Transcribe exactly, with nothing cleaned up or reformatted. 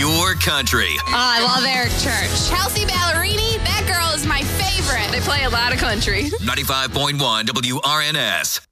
Pure country. Oh, I love Eric Church. Kelsey Ballerini, that girl is my favorite. They play a lot of country. ninety-five point one W R N S.